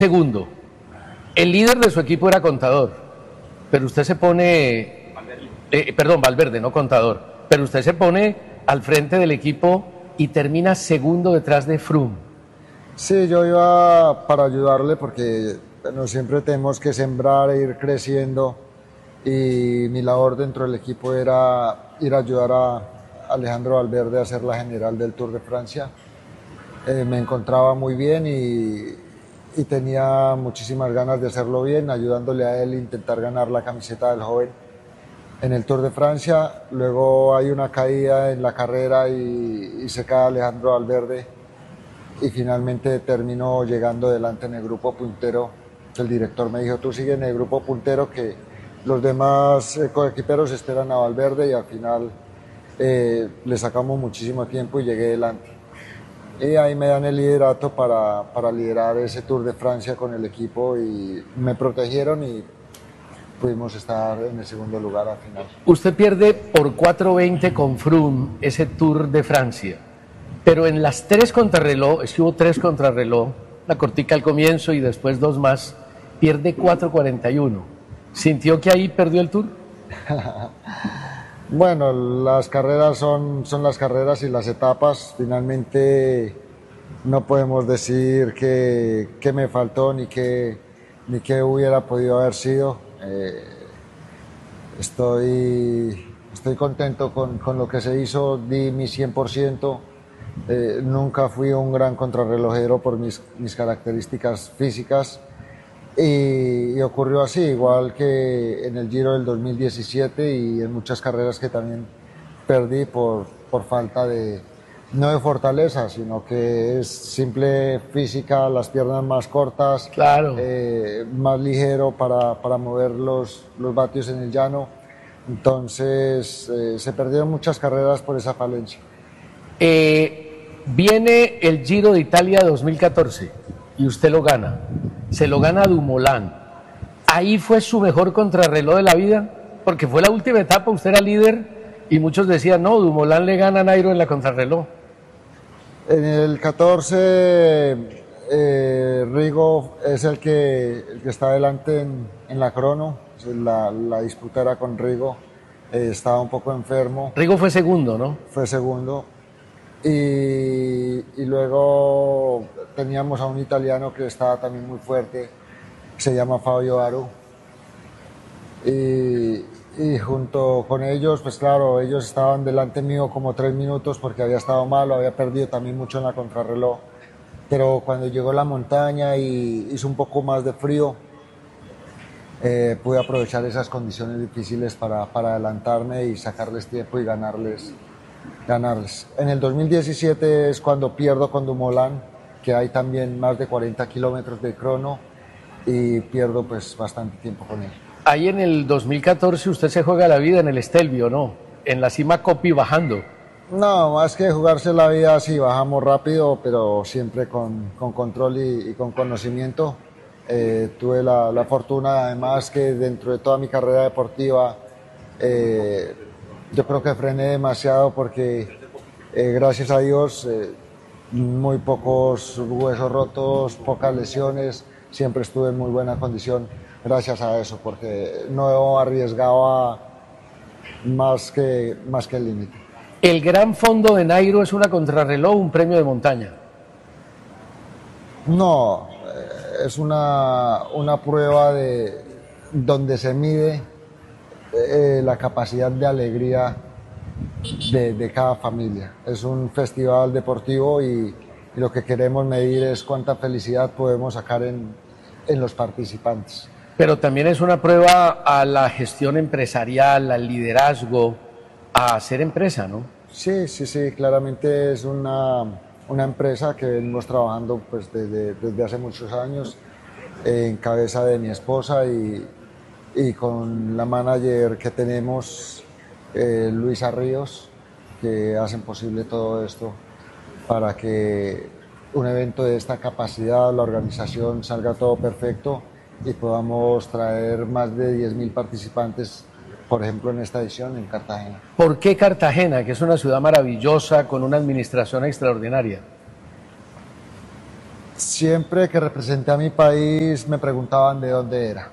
Segundo, el líder de su equipo era Contador, pero usted se pone, Valverde, no Contador, pero usted se pone al frente del equipo y termina segundo detrás de Froome. Sí, yo iba para ayudarle porque bueno, siempre tenemos que sembrar e ir creciendo y mi labor dentro del equipo era ir a ayudar a Alejandro Valverde a ser la general del Tour de Francia. Me encontraba muy bien y tenía muchísimas ganas de hacerlo bien, ayudándole a él a intentar ganar la camiseta del joven en el Tour de Francia. Luego hay una caída en la carrera y se cae Alejandro Valverde y finalmente terminó llegando delante en el grupo puntero. El director me dijo, tú sigue en el grupo puntero que los demás coequiperos esperan a Valverde, y al final le sacamos muchísimo tiempo y llegué delante. Y ahí me dan el liderato para liderar ese Tour de Francia con el equipo y me protegieron y pudimos estar en el segundo lugar al final. Usted pierde por 4:20 con Froome ese Tour de Francia, pero en las 3 contrarreloj, es que hubo 3 contrarreloj, la cortica al comienzo y después 2 más, pierde 4:41. ¿Sintió que ahí perdió el Tour? Bueno, las carreras son las carreras y las etapas. Finalmente no podemos decir que me faltó ni que hubiera podido haber sido. Estoy contento con lo que se hizo, di mi 100%. Nunca fui un gran contrarrelojero por mis características físicas. Y ocurrió así, igual que en el Giro del 2017 y en muchas carreras que también perdí por falta no de fortaleza, sino que es simple física, las piernas más cortas, claro. Más ligero para mover los vatios en el llano. Entonces se perdieron muchas carreras por esa falencia. Viene el Giro de Italia 2014 y usted lo gana. Se lo gana a Dumoulin. ¿Ahí fue su mejor contrarreloj de la vida? Porque fue la última etapa, usted era líder y muchos decían, no, Dumoulin le gana a Nairo en la contrarreloj. En el 14, Rigo es el que está adelante en la crono. La disputa era con Rigo. Estaba un poco enfermo. Rigo fue segundo, ¿no? Fue segundo. Y luego teníamos a un italiano que estaba también muy fuerte, se llama Fabio Aru. Y junto con ellos, pues claro, ellos estaban delante mío como 3 minutos porque había estado malo, había perdido también mucho en la contrarreloj. Pero cuando llegó la montaña y hizo un poco más de frío, pude aprovechar esas condiciones difíciles para adelantarme y sacarles tiempo y ganarles. En el 2017 es cuando pierdo con Dumoulin, que hay también más de 40 kilómetros de crono, y pierdo pues bastante tiempo con él. Ahí en el 2014 usted se juega la vida en el Stelvio, ¿no? En la cima Coppi bajando. No, más que jugarse la vida, sí, bajamos rápido, pero siempre con control y con conocimiento. Tuve la fortuna, además, que dentro de toda mi carrera deportiva, yo creo que frené demasiado porque, gracias a Dios, muy pocos huesos rotos, pocas lesiones, siempre estuve en muy buena condición gracias a eso, porque no arriesgaba más que el límite. ¿El Gran Fondo de Nairo es una contrarreloj o un premio de montaña? No, es una prueba donde se mide la capacidad de alegría de cada familia. Es un festival deportivo y lo que queremos medir es cuánta felicidad podemos sacar en los participantes. Pero también es una prueba a la gestión empresarial, al liderazgo, a hacer empresa, ¿no? Sí, claramente es una empresa que venimos trabajando pues desde hace muchos años en cabeza de mi esposa y con la manager que tenemos, Luisa Ríos, que hacen posible todo esto para que un evento de esta capacidad, la organización, salga todo perfecto y podamos traer más de 10.000 participantes, por ejemplo, en esta edición en Cartagena. ¿Por qué Cartagena, que es una ciudad maravillosa con una administración extraordinaria? Siempre que representé a mi país me preguntaban de dónde era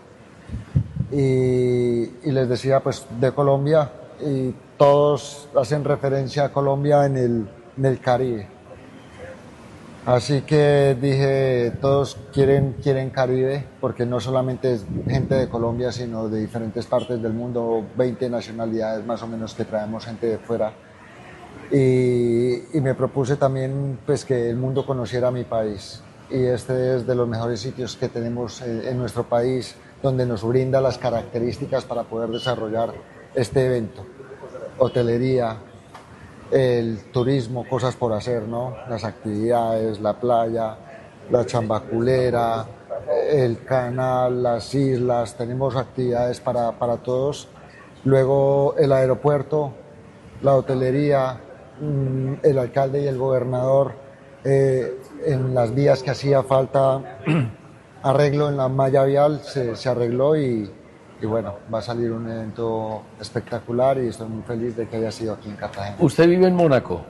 y les decía pues de Colombia, y todos hacen referencia a Colombia en el Caribe. Así que dije, todos quieren Caribe, porque no solamente es gente de Colombia, sino de diferentes partes del mundo, 20 nacionalidades más o menos que traemos gente de fuera. Y me propuse también pues que el mundo conociera mi país. Y este es de los mejores sitios que tenemos en nuestro país, donde nos brinda las características para poder desarrollar este evento. Hotelería, el turismo, cosas por hacer, ¿no? Las actividades, la playa, la chambaculera, el canal, las islas, tenemos actividades para todos. Luego el aeropuerto, la hotelería, el alcalde y el gobernador, en las vías que hacía falta arreglo en la malla vial, se arregló y bueno, va a salir un evento espectacular y estoy muy feliz de que haya sido aquí en Cartagena. Usted vive en Mónaco.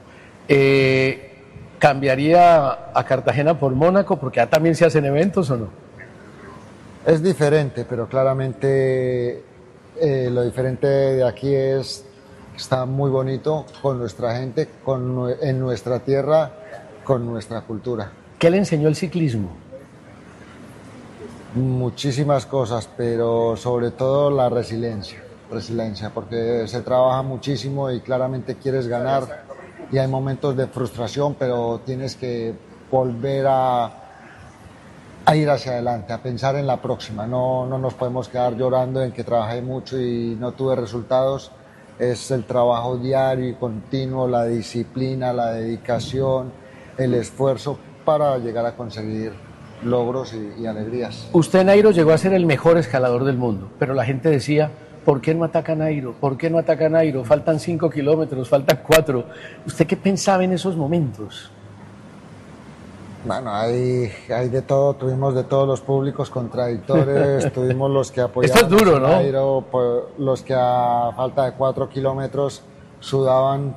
¿Cambiaría a Cartagena por Mónaco? Porque allá también se hacen eventos, ¿o no? Es diferente, pero claramente lo diferente de aquí es que está muy bonito con nuestra gente, en nuestra tierra, con nuestra cultura. ¿Qué le enseñó el ciclismo? Muchísimas cosas, pero sobre todo la resiliencia, porque se trabaja muchísimo y claramente quieres ganar y hay momentos de frustración, pero tienes que volver a ir hacia adelante, a pensar en la próxima. No nos podemos quedar llorando en que trabajé mucho y no tuve resultados. Es el trabajo diario y continuo, la disciplina, la dedicación, el esfuerzo para llegar a conseguir logros y alegrías. Usted, Nairo, llegó a ser el mejor escalador del mundo, pero la gente decía, ¿por qué no ataca a Nairo? ¿Por qué no ataca a Nairo? Faltan 5 kilómetros, faltan 4. ¿Usted qué pensaba en esos momentos? Bueno, hay de todo, tuvimos de todos los públicos contradictores, tuvimos los que apoyaban. Esto es duro, ¿no? Nairo, los que a falta de 4 kilómetros sudaban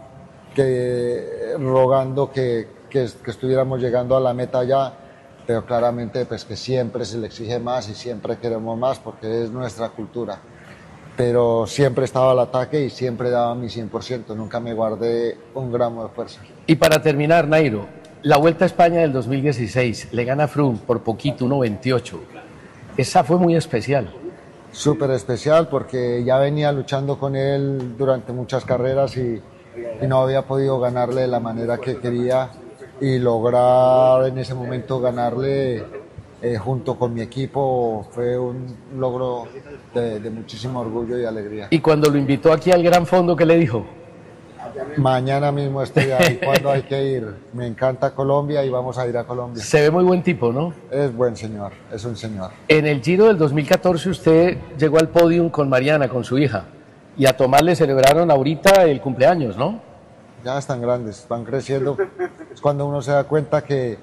rogando que estuviéramos llegando a la meta ya, pero claramente pues que siempre se le exige más y siempre queremos más porque es nuestra cultura. Pero siempre estaba al ataque y siempre daba mi 100%, nunca me guardé un gramo de fuerza. Y para terminar, Nairo, la Vuelta a España del 2016, le gana Froome por poquito, 1:28. Esa fue muy especial. Súper especial porque ya venía luchando con él durante muchas carreras y no había podido ganarle de la manera que quería, y lograr en ese momento ganarle junto con mi equipo fue un logro de muchísimo orgullo y alegría. Y cuando lo invitó aquí al Gran Fondo, ¿qué le dijo? Mañana mismo estoy ahí, cuando hay que ir. Me encanta Colombia y vamos a ir a Colombia. Se ve muy buen tipo, ¿no? Es buen señor, es un señor. En el Giro del 2014 usted llegó al podium con Mariana, con su hija, y a Tomás le celebraron ahorita el cumpleaños, ¿no? Ya están grandes, van creciendo. Es cuando uno se da cuenta que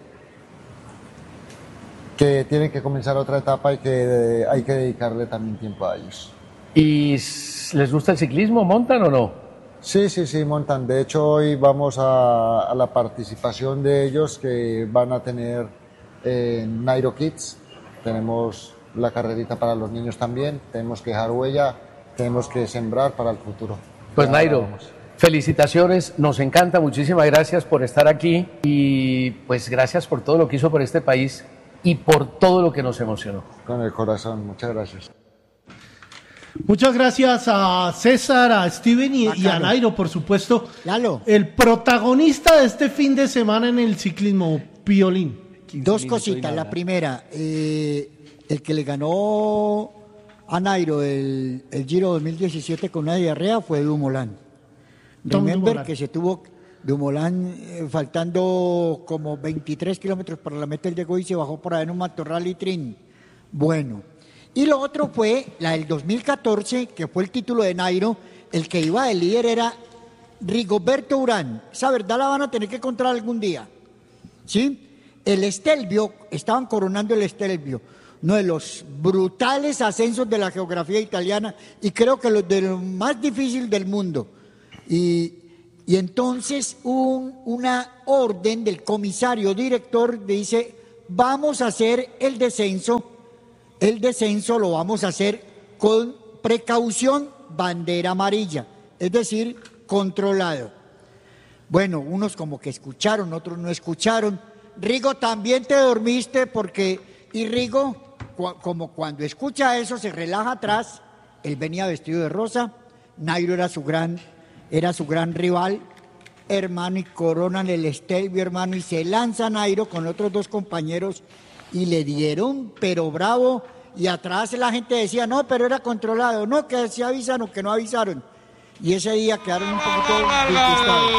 tienen que comenzar otra etapa y que hay que dedicarle también tiempo a ellos. ¿Y les gusta el ciclismo? ¿Montan o no? Sí, montan. De hecho, hoy vamos a la participación de ellos que van a tener en Nairo Kids. Tenemos la carrerita para los niños también. Tenemos que dejar huella, tenemos que sembrar para el futuro. Pues Nairo, felicitaciones, nos encanta, muchísimas gracias por estar aquí y pues gracias por todo lo que hizo por este país y por todo lo que nos emocionó. Con el corazón, muchas gracias. Muchas gracias a César, a Steven y a Nairo, por supuesto. Lalo. El protagonista de este fin de semana en el ciclismo, Piolín. Dos cositas. La primera, el que le ganó a Nairo el Giro 2017 con una diarrea fue Dumoulin. Remember que se tuvo Dumoulin faltando como 23 kilómetros para la meta, él llegó y se bajó por ahí en un matorral y trin. Bueno. Y lo otro fue la del 2014, que fue el título de Nairo. El que iba de líder era Rigoberto Urán. Esa verdad la van a tener que encontrar algún día. ¿Sí? El Stelvio, estaban coronando el Stelvio, uno de los brutales ascensos de la geografía italiana y creo que los de los más difíciles del mundo. Y entonces una orden del comisario director dice: vamos a hacer el descenso lo vamos a hacer con precaución, bandera amarilla, es decir, controlado. Bueno, unos como que escucharon, otros no escucharon. Rigo, también te dormiste y Rigo, como cuando escucha eso, se relaja atrás. Él venía vestido de rosa, Nairo era su gran rival, hermano, y coronan el Stelvio, hermano, y se lanza Nairo con otros dos compañeros y le dieron, pero bravo, y atrás la gente decía, no, pero era controlado, no, que se avisaron, que no avisaron. Y ese día quedaron un poquito disgustados.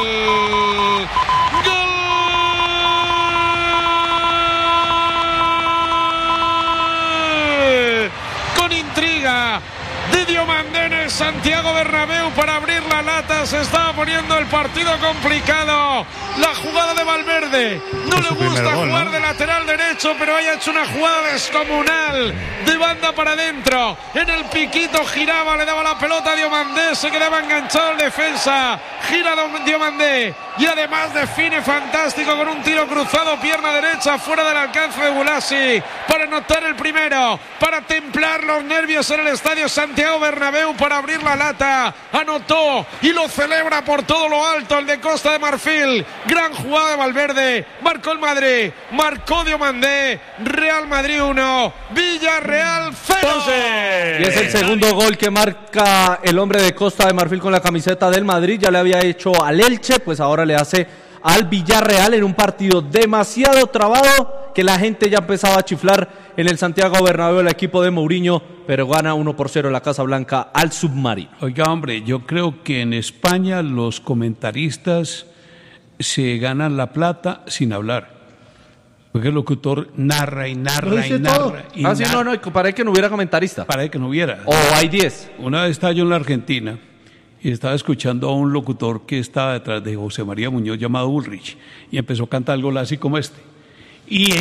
Con intriga de Diomandé en el Santiago Bernabéu para abrir la lata. Se estaba poniendo el partido complicado. La jugada de Valverde. No le gusta jugar de lateral derecho, pero haya hecho una jugada descomunal de banda para adentro. En el piquito giraba, le daba la pelota a Diomandé, se quedaba enganchado el defensa. Gira Diomandé y además define fantástico con un tiro cruzado, pierna derecha, fuera del alcance de Bulasi, para anotar el primero, para templar los nervios en el estadio Santiago Bernabéu, para abrir la lata. Anotó y lo celebra por todo lo alto el de Costa de Marfil. Gran jugada de Valverde, marcó el Madrid, marcó Diomandé. Real Madrid 1, Villarreal 0. Y es el segundo gol que marca el hombre de Costa de Marfil con la camiseta del Madrid. Ya le había hecho al Elche, pues ahora le hace al Villarreal en un partido demasiado trabado que la gente ya empezaba a chiflar en el Santiago Bernabéu, el equipo de Mourinho, pero gana 1-0 en la Casa Blanca al Submarino. Oiga, hombre, yo creo que en España los comentaristas se ganan la plata sin hablar. Porque el locutor narra y narra y narra. Sí, no, para que no hubiera comentarista. Para que no hubiera. O hay 10. Una vez estaba yo en la Argentina y estaba escuchando a un locutor que estaba detrás de José María Muñoz llamado Bullrich y empezó a cantar algo así como este. Y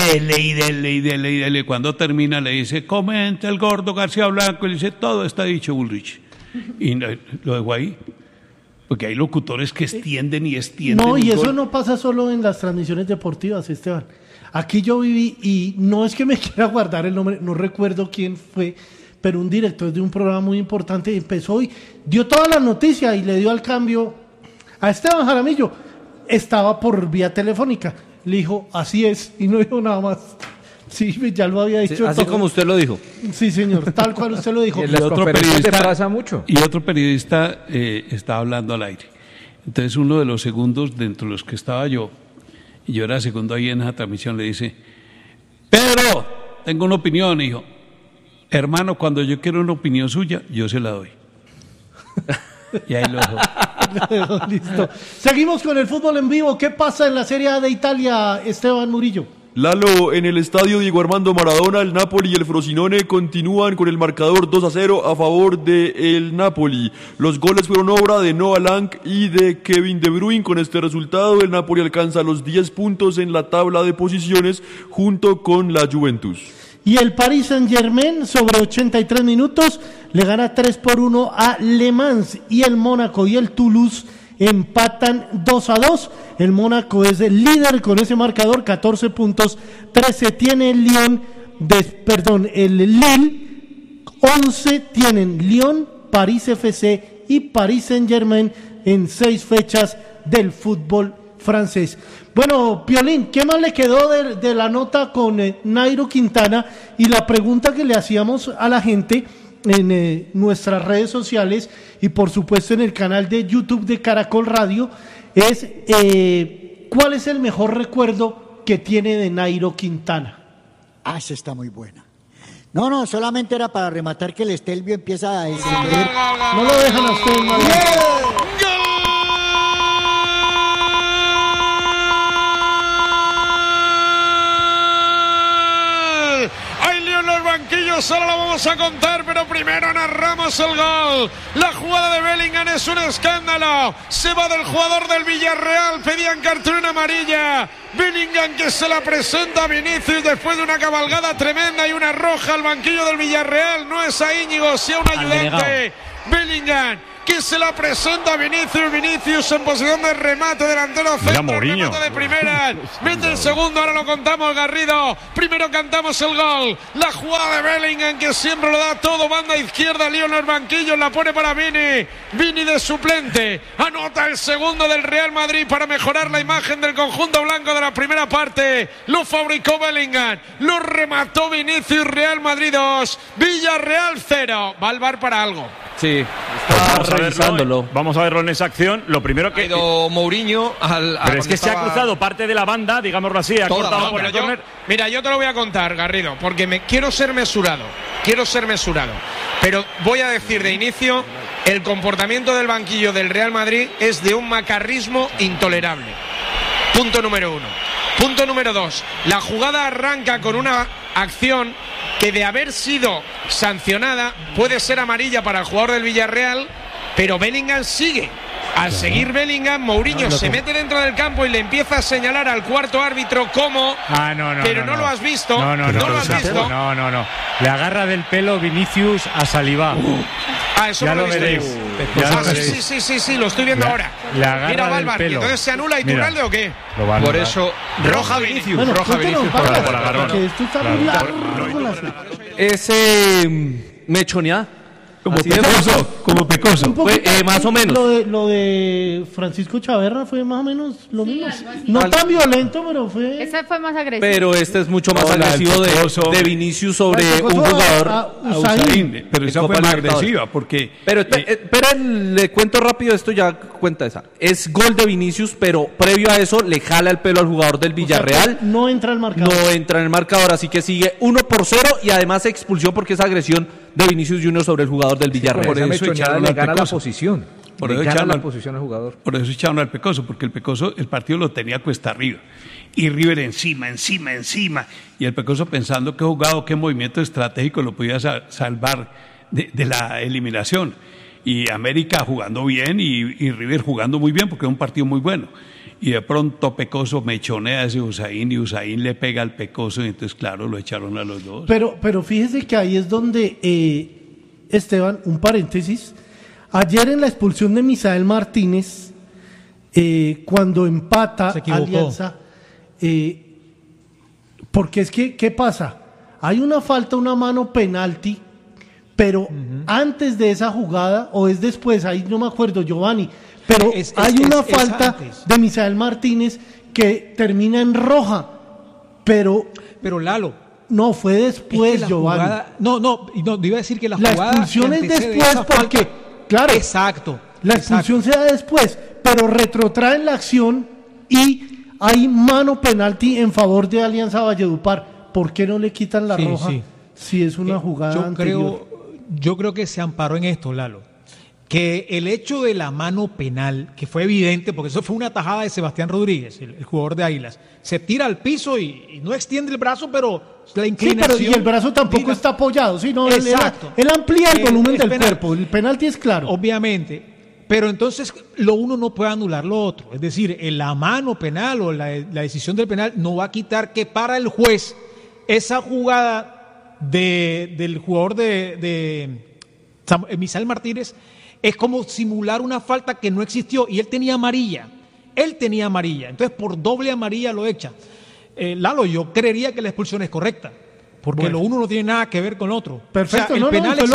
dele. Cuando termina le dice, comente el gordo García Blanco. Y le dice, todo está dicho, Bullrich. Y lo dejo ahí. Porque hay locutores que extienden y extienden. No, y eso no pasa solo en las transmisiones deportivas, Esteban. Aquí yo viví, y no es que me quiera guardar el nombre, no recuerdo quién fue, pero un director de un programa muy importante empezó y dio toda la noticia y le dio al cambio a Esteban Jaramillo. Estaba por vía telefónica. Le dijo, así es, y no dijo nada más. Sí, ya lo había dicho. Sí, así como usted lo dijo. Sí, señor, tal cual usted lo dijo. Y otro periodista pasa mucho. Y otro periodista estaba hablando al aire. Entonces uno de los segundos, dentro de los que estaba yo, y yo era segundo ahí en esa transmisión, le dice, Pedro, tengo una opinión, hijo. Hermano, cuando yo quiero una opinión suya, yo se la doy. Y ahí lo dejo. Listo. Seguimos con el fútbol en vivo. ¿Qué pasa en la Serie A de Italia, Esteban Murillo? Lalo, en el estadio Diego Armando Maradona, el Napoli y el Frosinone continúan con el marcador 2-0 a favor del Napoli. Los goles fueron obra de Noah Lang y de Kevin De Bruyne. Con este resultado, el Napoli alcanza los 10 puntos en la tabla de posiciones junto con la Juventus. Y el Paris Saint-Germain, sobre 83 minutos, le gana 3-1 a Le Mans. Y el Mónaco y el Toulouse empatan 2-2. El Mónaco es el líder con ese marcador, 14 puntos. 13 tiene el Lyon, el Lille. 11 tienen Lyon, París FC y Paris Saint-Germain en 6 fechas del fútbol francés. Bueno, Piolín, ¿qué más le quedó de la nota con Nairo Quintana? Y la pregunta que le hacíamos a la gente en nuestras redes sociales y por supuesto en el canal de YouTube de Caracol Radio es ¿cuál es el mejor recuerdo que tiene de Nairo Quintana? Esa está muy buena. No, solamente era para rematar que el Stelvio empieza a descender. No lo dejan a usted, madre. Solo lo vamos a contar, pero primero narramos el gol. La jugada de Bellingham es un escándalo. Se va del jugador del Villarreal, pedían cartulina amarilla. Bellingham que se la presenta a Vinicius después de una cabalgada tremenda y una roja al banquillo del Villarreal. No es a Íñigo, sea un ayudante. Bellingham que se la presenta a Vinicius en posición de remate, delantero centro, remate de primera, mete el segundo, ahora lo contamos, Garrido. Primero cantamos el gol, la jugada de Bellingham, que siempre lo da todo, banda izquierda, Lío en los banquillos, la pone para Vini de suplente, anota el segundo del Real Madrid para mejorar la imagen del conjunto blanco de la primera parte. Lo fabricó Bellingham, lo remató Vinicius. Real Madrid 2, Villarreal 0. Va al VAR para algo. Sí, está revisándolo. Vamos a verlo en esa acción. Lo primero que... Ha ido Mourinho pero es que se ha cruzado parte de la banda, digámoslo así, ha cortado por el córner. Mira, yo te lo voy a contar, Garrido, porque quiero ser mesurado. Pero voy a decir de inicio, el comportamiento del banquillo del Real Madrid es de un macarrismo intolerable. Punto número 1. Punto número 2. La jugada arranca con una acción que, de haber sido sancionada, puede ser amarilla para el jugador del Villarreal, pero Bellingham sigue. Al seguir Bellingham, Mourinho se mete dentro del campo y le empieza a señalar al cuarto árbitro cómo. Pero no lo has visto. No lo has visto. No. Le agarra del pelo Vinicius a Saliba. Eso ya no lo veréis. Sí, lo estoy viendo ahora. Mira, va al VAR. Entonces se anula Iturralde o qué. Por eso, roja Vinicius. Roja Vinicius por agarrón. Ese mechonea. Como pecoso. Más o menos. Lo de Francisco Chaverra fue más o menos lo mismo. No tan violento, pero fue... Ese fue más agresivo. Pero este es mucho más agresivo de Vinicius sobre un jugador. Usain. Pero esa fue más agresiva porque... Pero le cuento rápido esto, ya cuenta esa. Es gol de Vinicius, pero previo a eso le jala el pelo al jugador del Villarreal. No entra el marcador. No entra en el marcador, así que sigue 1-0 y además se expulsó porque es agresión de Vinicius Junior sobre el jugador del Villarreal. Por eso le gana la posición. Por eso echaron la posición al jugador. Por eso echaron al Pecoso, porque el Pecoso, el partido lo tenía cuesta arriba. Y River encima. Y el Pecoso, pensando qué jugado, qué movimiento estratégico lo podía salvar de la eliminación. Y América jugando bien y River jugando muy bien, porque era un partido muy bueno. Y de pronto Pecoso mechonea a ese Usain y Usain le pega al Pecoso y entonces claro, lo echaron a los dos. Pero fíjese que ahí es donde, Esteban, un paréntesis, ayer en la expulsión de Misael Martínez, cuando empata Alianza, porque es que, ¿qué pasa? Hay una falta, una mano penalti, pero antes de esa jugada, o es después, ahí no me acuerdo, Giovanni, pero hay una falta de Misael Martínez que termina en roja, pero Lalo, no, fue después, es que Giovanni. Jugada, no, iba a decir que la jugada... expulsión es después porque, claro, exacto, la expulsión se da después, pero retrotraen la acción y hay mano penalti en favor de Alianza Valledupar. ¿Por qué no le quitan la roja si es una jugada anterior? Yo creo que se amparó en esto, Lalo, que el hecho de la mano penal, que fue evidente, porque eso fue una tajada de Sebastián Rodríguez, el jugador de Águilas, se tira al piso y no extiende el brazo, pero la inclinación... Sí, pero y el brazo tampoco está apoyado, sino exacto. Él amplía el volumen del cuerpo, el penalti es claro. Obviamente, pero entonces lo uno no puede anular lo otro, es decir, la mano penal o la decisión del penal no va a quitar que para el juez esa jugada del jugador de Misael Martínez es como simular una falta que no existió y él tenía amarilla, entonces por doble amarilla lo echa. Lalo, yo creería que la expulsión es correcta, porque lo uno no tiene nada que ver con lo otro. Perfecto, o sea, el penal fue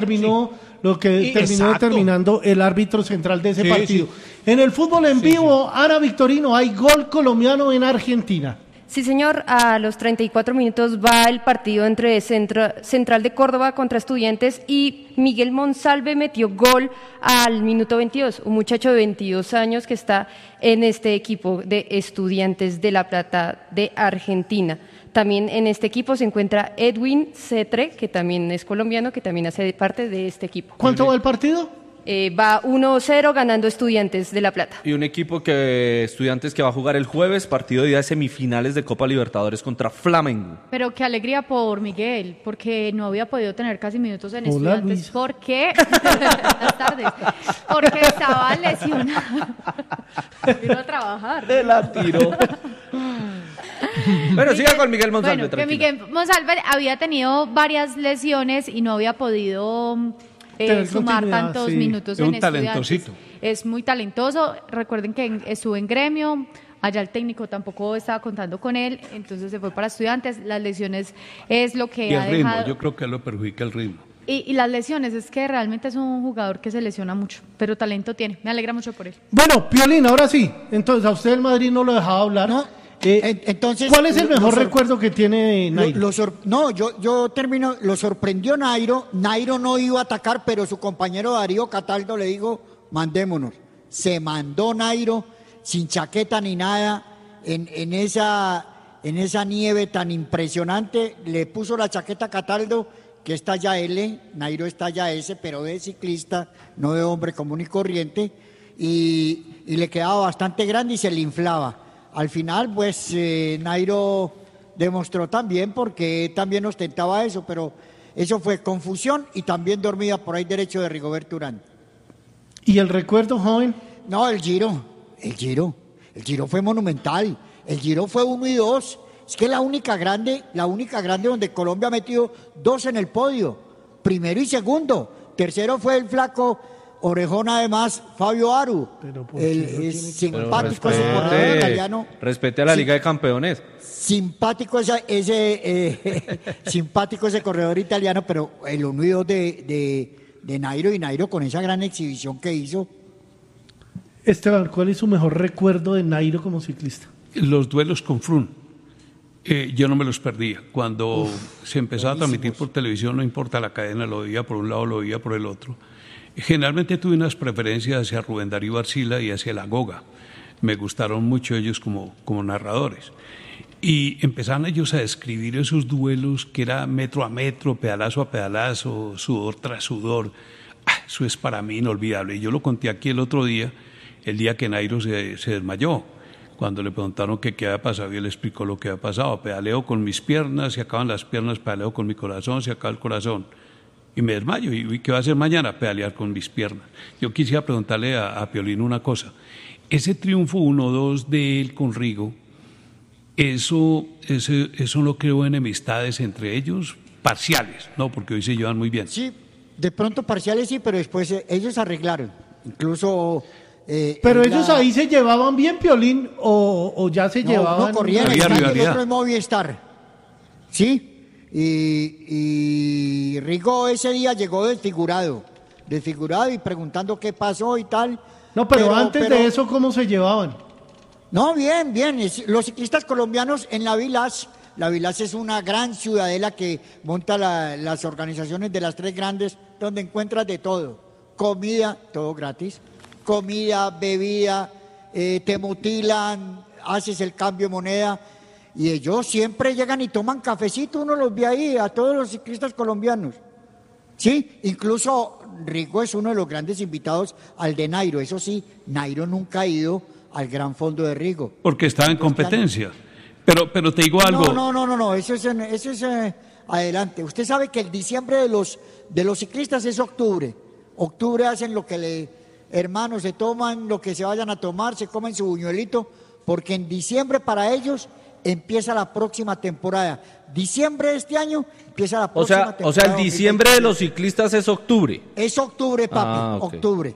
lo que terminó determinando el árbitro central de ese partido. En el fútbol en vivo, Ana Victorino, hay gol colombiano en Argentina. Sí, señor, a los 34 minutos va el partido entre Central de Córdoba contra Estudiantes y Miguel Monsalve metió gol al minuto 22, un muchacho de 22 años que está en este equipo de Estudiantes de La Plata de Argentina. También en este equipo se encuentra Edwin Cetre, que también es colombiano, que también hace parte de este equipo. ¿Cuánto va el partido? Va 1-0 ganando Estudiantes de La Plata. Y un equipo Estudiantes que va a jugar el jueves, partido de día de semifinales de Copa Libertadores contra Flamengo. Pero qué alegría por Miguel, porque no había podido tener casi minutos en Estudiantes. Luis. Porque buenas tardes, porque estaba lesionado. Vino a trabajar. Se la tiró. Bueno, siga con Miguel Monsalve. Bueno, que Miguel Monsalve había tenido varias lesiones y no había podido sumar tantos minutos es en un talentosito. Estudiantes. Es muy talentoso. Recuerden que estuvo en Gremio, allá el técnico tampoco estaba contando con él, entonces se fue para Estudiantes. Las lesiones es lo que y ha el ritmo, dejado. yo creo que lo perjudica el ritmo. Y las lesiones, es que realmente es un jugador que se lesiona mucho, pero talento tiene. Me alegra mucho por él. Bueno, Piolín, ahora sí. Entonces, a usted el Madrid no lo dejaba hablar. No, entonces, ¿cuál es el mejor recuerdo que tiene Nairo? Yo termino. Lo sorprendió Nairo. Nairo no iba a atacar, pero su compañero Darío Cataldo le dijo, mandémonos. Se mandó Nairo sin chaqueta ni nada en esa nieve tan impresionante. Le puso la chaqueta a Cataldo, que es talla L, Nairo es talla S, pero de ciclista, no de hombre común y corriente, y le quedaba bastante grande y se le inflaba. Al final, pues, Nairo demostró también, porque también ostentaba eso, pero eso fue confusión y también dormida por ahí derecho de Rigoberto Urán. ¿Y el recuerdo, joven? No, el Giro fue monumental, el Giro fue 1 y 2. Es que la única grande donde Colombia ha metido 2 en el podio, primero y segundo. Tercero fue el flaco orejón, además, Fabio Aru, el simpático ese corredor italiano. Respete a la Liga de Campeones. Simpático simpático ese corredor italiano, pero el 1 y 2 de Nairo, y Nairo con esa gran exhibición que hizo. Esteban, ¿cuál es su mejor recuerdo de Nairo como ciclista? Los duelos con Froome. Yo no me los perdía. Cuando se empezaba a transmitir por televisión, no importa la cadena, lo veía por un lado, lo veía por el otro. Generalmente tuve unas preferencias hacia Rubén Darío Arcila y hacia La Goga. Me gustaron mucho ellos como narradores. Y empezaban ellos a describir esos duelos que era metro a metro, pedalazo a pedalazo, sudor tras sudor. Eso es para mí inolvidable. Y yo lo conté aquí el otro día, el día que Nairo se desmayó. Cuando le preguntaron qué había pasado, y él explicó lo que había pasado. Pedaleo con mis piernas, se acaban las piernas, pedaleo con mi corazón, se acaba el corazón. Y me desmayo. ¿Y qué va a hacer mañana? Pedalear con mis piernas. Yo quisiera preguntarle a Piolín una cosa. Ese triunfo 1-2 de él con Rigo, eso no creó enemistades entre ellos, parciales, ¿no? Porque hoy se llevan muy bien. Sí, de pronto parciales sí, pero después ellos arreglaron. Incluso... pero ellos ahí se llevaban bien, Piolín, o ya se llevaban. No corrían, el otro es Movistar. Sí, y Rigo ese día llegó desfigurado y preguntando qué pasó y tal. No, pero antes de eso, ¿cómo se llevaban? No, bien. Los ciclistas colombianos en la Village es una gran ciudadela que monta las organizaciones de las 3 grandes, donde encuentras de todo. Comida, todo gratis. Comida, bebida, te mutilan, haces el cambio de moneda, y ellos siempre llegan y toman cafecito, uno los ve ahí, a todos los ciclistas colombianos. Sí, incluso Rigo es uno de los grandes invitados al de Nairo. Eso sí, Nairo nunca ha ido al Gran Fondo de Rigo. Porque estaba en competencia. Pero te digo algo. No, eso es adelante. Usted sabe que el diciembre de los ciclistas es octubre. Octubre hacen lo que hermanos, se toman lo que se vayan a tomar, se comen su buñuelito, porque en diciembre para ellos empieza la próxima temporada. Diciembre de este año empieza la próxima temporada. O sea, el diciembre de los ciclistas es octubre. Es octubre, papi, okay. Octubre.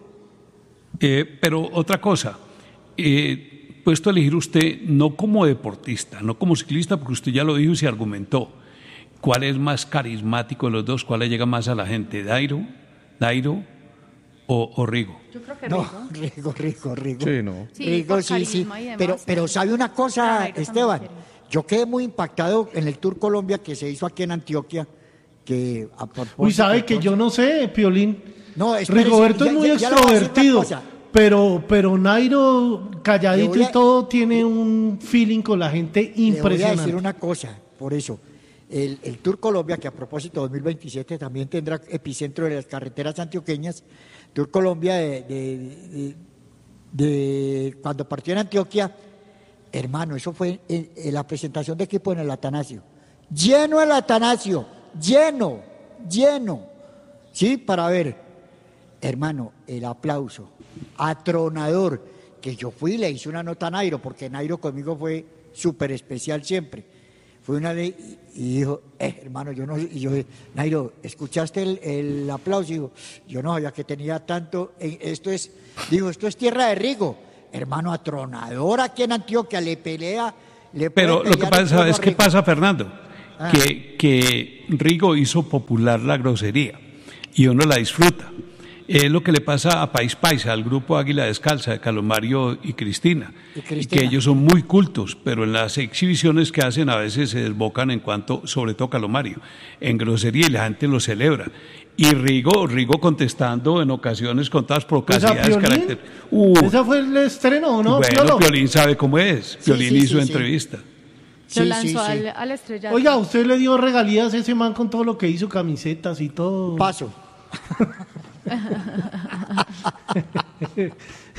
Pero otra cosa, puesto a elegir usted, no como deportista, no como ciclista, porque usted ya lo dijo y se argumentó, ¿cuál es más carismático de los dos? ¿Cuál le llega más a la gente? ¿Nairo o Rigo? Yo creo que Rigo. Sí, no. Rigo, sí. Pero ¿sabe una cosa, Esteban? Yo quedé muy impactado en el Tour Colombia que se hizo aquí en Antioquia. ¿Sabe que yo no sé, Piolín? No, Rigoberto es muy extrovertido, pero Nairo, calladito y todo, tiene un feeling con la gente impresionante. Le voy a decir una cosa, por eso. El Tour Colombia, que a propósito 2027 también tendrá epicentro de las carreteras antioqueñas, Tour Colombia de cuando partió en Antioquia, hermano, eso fue en la presentación de equipo en el Atanasio. Lleno el Atanasio, lleno, sí, para ver, hermano, el aplauso atronador, que yo fui y le hice una nota a Nairo, porque Nairo conmigo fue súper especial siempre. fue una ley y dijo, hermano, yo no, y yo, Nairo, ¿escuchaste el aplauso? Y digo, yo no sabía que tenía tanto, esto es tierra de Rigo, hermano, atronador aquí en Antioquia, le pelea. Pero lo que pasa, ¿sabes qué pasa, Fernando? Que Rigo hizo popular la grosería y uno la disfruta. Es lo que le pasa a País Paisa, al grupo Águila Descalza de Calomario y Cristina, que ellos son muy cultos, pero en las exhibiciones que hacen a veces se desbocan en cuanto, sobre todo Calomario, en grosería y la gente lo celebra. Y Rigo contestando en ocasiones con todas procacidades. ¿Ese fue el estreno o no? Bueno, Piolín sabe cómo es. Piolín hizo entrevista. Lo lanzó al estrellato. Oiga, usted le dio regalías a ese man con todo lo que hizo, camisetas y todo. Paso.